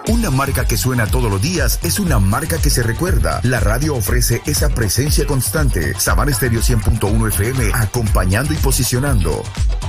Una marca que suena todos los días es una marca que se recuerda. La radio ofrece esa presencia constante. Sabana Estéreo 100.1 FM, acompañando y posicionando.